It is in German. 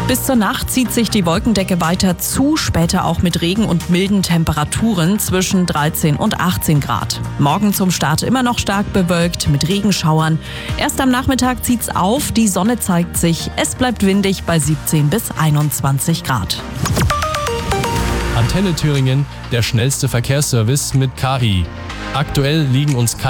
Bis zur Nacht zieht sich die Wolkendecke weiter zu, später auch mit Regen und milden Temperaturen zwischen 13 und 18 Grad. Morgen zum Start immer noch stark bewölkt mit Regenschauern. Erst am Nachmittag zieht's auf, die Sonne zeigt sich. Es bleibt windig bei 17 bis 21 Grad. Antenne Thüringen, der schnellste Verkehrsservice mit KI. Aktuell liegen uns